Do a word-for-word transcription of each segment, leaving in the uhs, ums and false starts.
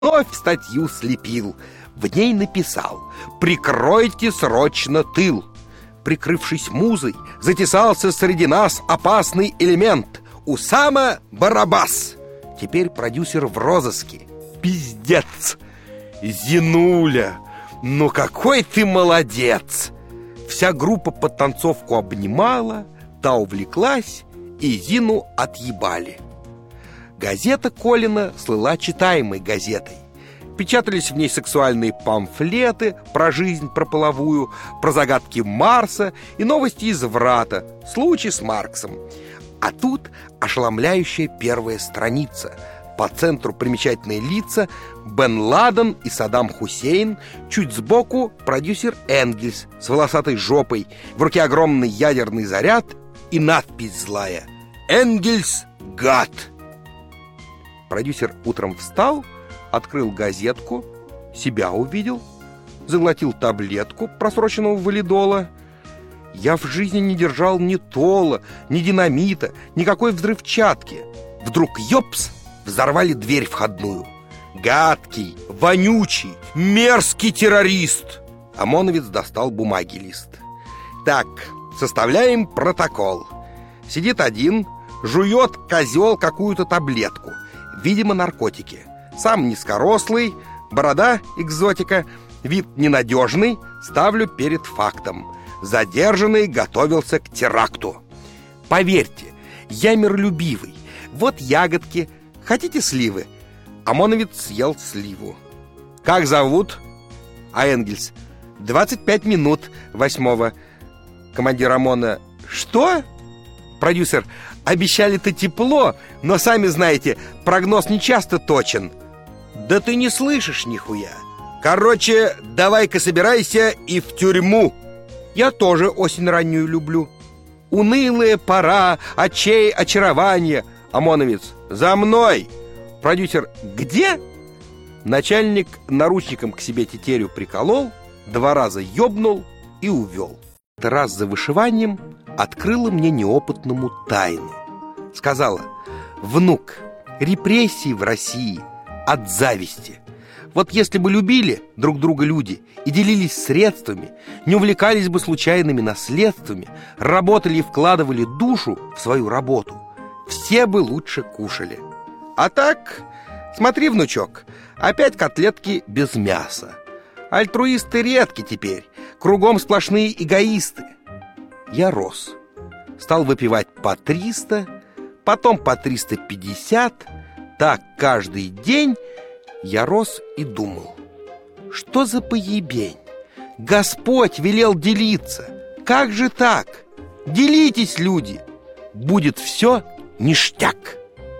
вновь статью слепил. В ней написал: «Прикройте срочно тыл». Прикрывшись музой, затесался среди нас опасный элемент — Усама Барабас. Теперь продюсер в розыске. Пиздец! Зинуля, ну какой ты молодец! Вся группа подтанцовку обнимала, та увлеклась, и Зину отъебали. Газета Колина слыла читаемой газетой. Печатались в ней сексуальные памфлеты про жизнь, про половую, про загадки Марса и новости из Врата, случай с Марксом. А тут ошеломляющая первая страница. По центру примечательные лица: Бен Ладен и Саддам Хусейн. Чуть сбоку продюсер Энгельс с волосатой жопой, в руке огромный ядерный заряд и надпись злая: «Энгельс, гад!». Продюсер утром встал, открыл газетку, себя увидел, заглотил таблетку просроченного валидола. Я в жизни не держал ни тола, ни динамита, никакой взрывчатки. Вдруг ёпс, взорвали дверь входную. Гадкий, вонючий, мерзкий террорист. ОМОНовец достал бумаги лист. Так, составляем протокол. Сидит один, жует козел какую-то таблетку, видимо, наркотики. Сам низкорослый, борода экзотика, вид ненадежный. Ставлю перед фактом: задержанный готовился к теракту. Поверьте, я миролюбивый. Вот ягодки. Хотите сливы? ОМОНовец съел сливу. Как зовут? А Энгельс: двадцать пять минут восьмого. Командир ОМОНа: что? Продюсер: обещали-то тепло, но сами знаете, прогноз не часто точен. Да ты не слышишь нихуя. Короче, давай-ка собирайся и в тюрьму. Я тоже осень раннюю люблю. Унылая пора, очей очарования. ОМОНовец: за мной. Продюсер: где? Начальник наручником к себе тетерю приколол, два раза ёбнул и увел. Раз за вышиванием открыла мне неопытному тайну. Сказала: внук, репрессии в России от зависти. Вот если бы любили друг друга люди и делились средствами, не увлекались бы случайными наследствами, работали и вкладывали душу в свою работу, все бы лучше кушали. А так, смотри, внучок, опять котлетки без мяса. Альтруисты редки теперь, кругом сплошные эгоисты. Я рос, стал выпивать по триста, потом по триста пятьдесят. Так каждый день я рос и думал: что за поебень? Господь велел делиться. Как же так? Делитесь, люди, будет все ништяк.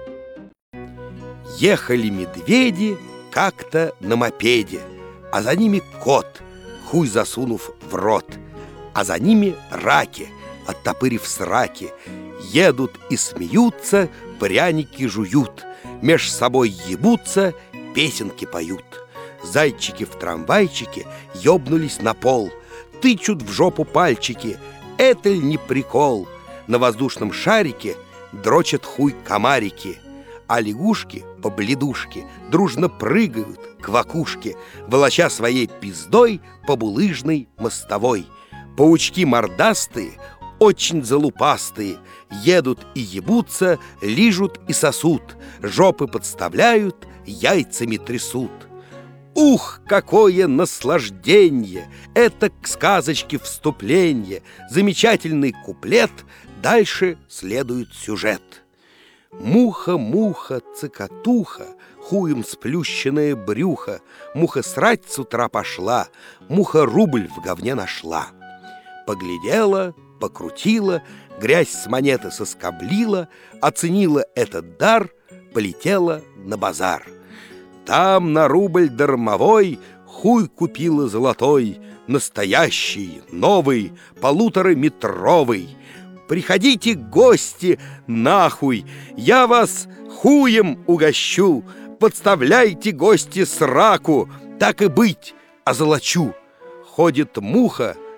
Ехали медведи как-то на мопеде, а за ними кот, хуй засунув в рот, а за ними раки, оттопырив сраки, едут и смеются, пряники жуют, меж собой ебутся, песенки поют. Зайчики в трамвайчике ёбнулись на пол, тычут в жопу пальчики. Это ль не прикол? На воздушном шарике дрочат хуй комарики, а лягушки по бледушке дружно прыгают к вакушке, волоча своей пиздой по булыжной мостовой. Паучки мордастые, очень залупастые, едут и ебутся, лижут и сосут, жопы подставляют, яйцами трясут. Ух, какое наслаждение! Это к сказочке вступление, замечательный куплет, дальше следует сюжет. Муха, муха, цикатуха, хуем сплющенное брюхо, муха срать с утра пошла, муха рубль в говне нашла. Поглядела, покрутила, грязь с монеты соскоблила, оценила этот дар, полетела на базар. Там на рубль дармовой хуй купила золотой, настоящий, новый, полутораметровый. Приходите, гости, нахуй, я вас хуем угощу, подставляйте, гости, сраку, так и быть, озолочу. Ходит муха,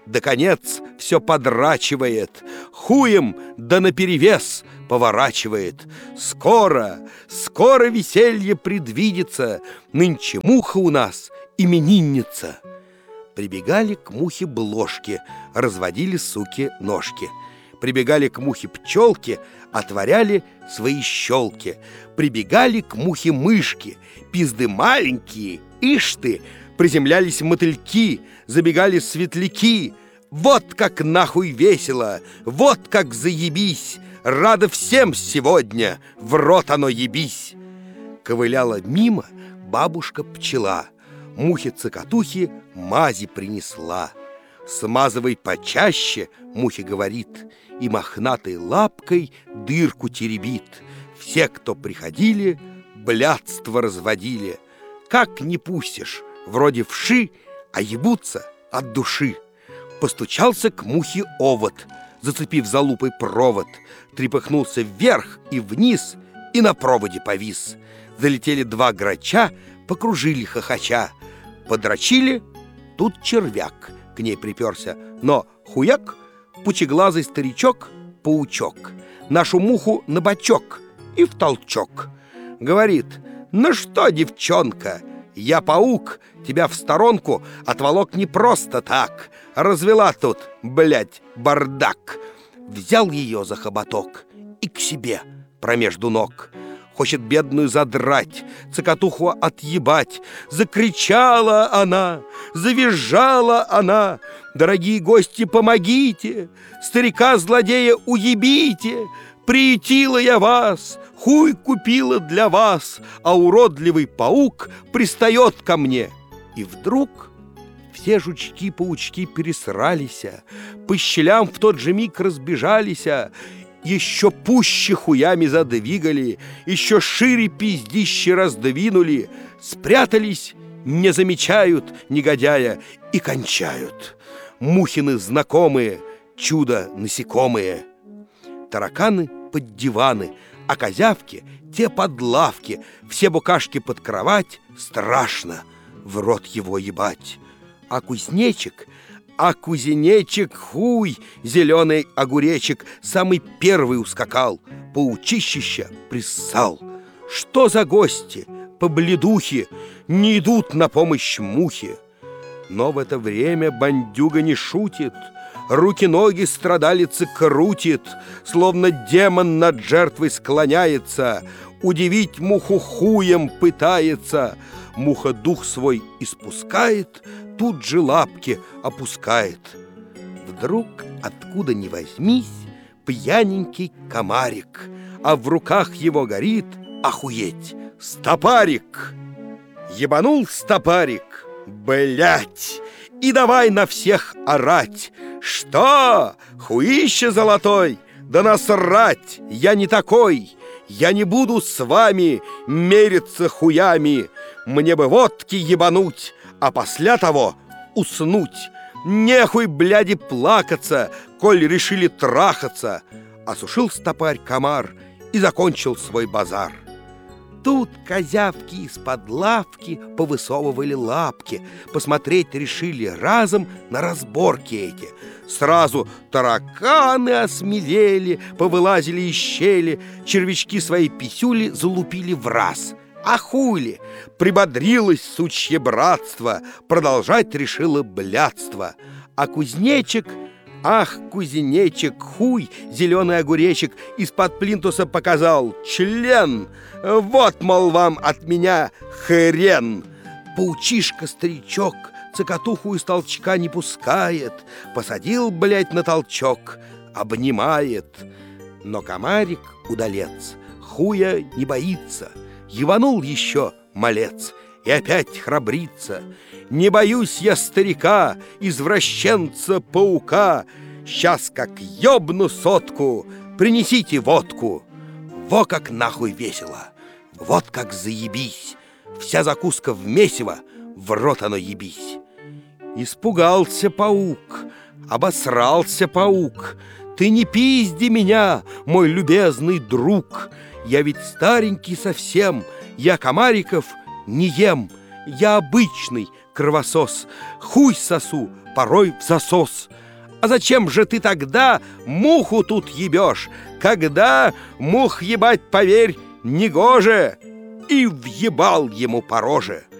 да конец все подрачивает, хуем да наперевес поворачивает. Скоро, скоро веселье предвидится, нынче муха у нас именинница. Прибегали к мухе блошки, разводили суки ножки. Прибегали к мухе пчелки, отворяли свои щелки. Прибегали к мухе мышки, пизды маленькие, ишь ты, приземлялись мотыльки, забегали светляки. Вот как нахуй весело, вот как заебись, рада всем сегодня, в рот оно ебись. Ковыляла мимо бабушка-пчела, мухе-цокотухе мази принесла. Смазывай почаще, мухе говорит, и мохнатой лапкой дырку теребит. Все, кто приходили, блядство разводили. Как не пустишь, вроде вши, а ебутся от души. Постучался к мухе овод, зацепив за лупой провод, трепыхнулся вверх и вниз, и на проводе повис. Залетели два грача, покружили хохоча. Подрочили, тут червяк к ней приперся, но хуяк, пучеглазый старичок, паучок, нашу муху на бочок и в толчок. Говорит: ну что, девчонка, я паук, тебя в сторонку отволок не просто так. Развела тут, блядь, бардак. Взял ее за хоботок и к себе промежду ног. Хочет бедную задрать, цокотуху отъебать. Закричала она, завизжала она: дорогие гости, помогите, старика-злодея уебите. Приютила я вас, хуй купила для вас, а уродливый паук пристает ко мне. И вдруг все жучки-паучки пересрались, по щелям в тот же миг разбежались, еще пуще хуями задвигали, еще шире пиздище раздвинули, спрятались, не замечают негодяя и кончают. Мухины знакомые, чудо-насекомые. Тараканы под диваны, а козявки те под лавки, все букашки под кровать, страшно в рот его ебать. А кузнечик, а кузнечик хуй, зеленый огуречек, самый первый ускакал, паучищища приссал. Что за гости, побледухи, не идут на помощь мухе? Но в это время бандюга не шутит, руки-ноги страдалицы крутит, словно демон над жертвой склоняется, удивить муху хуем пытается. Муха дух свой испускает, тут же лапки опускает. Вдруг, откуда ни возьмись, пьяненький комарик, а в руках его горит, охуеть, стопарик. Ебанул стопарик, блять, и давай на всех орать: что, хуище золотой, да насрать, я не такой, я не буду с вами мериться хуями. Мне бы водки ебануть, а после того уснуть. Нехуй, бляди, плакаться, коль решили трахаться. Осушил стопарь комар и закончил свой базар. Тут козявки из-под лавки повысовывали лапки, посмотреть решили разом на разборки эти. Сразу тараканы осмелели, повылазили из щели, червячки свои писюли залупили в раз. А хули, прибодрилось сучье братство, продолжать решило блядство. А кузнечик, ах, кузнечик, хуй, зеленый огуречек, из-под плинтуса показал член. Вот, мол, вам от меня хрен. Паучишка-старичок цокотуху из толчка не пускает, посадил, блядь, на толчок, обнимает. Но комарик-удалец хуя не боится, ебанул еще малец и опять храбрится. Не боюсь я старика, извращенца-паука. Сейчас как ёбну сотку, принесите водку. Во как нахуй весело, вот как заебись. Вся закуска в месиво, в рот оно ебись. Испугался паук, обосрался паук. Ты не пизди меня, мой любезный друг. Я ведь старенький совсем, я комариков не ем. Я обычный кровосос, хуй сосу, порой в засос. А зачем же ты тогда муху тут ебешь, когда мух ебать, поверь, негоже?» И въебал ему по роже.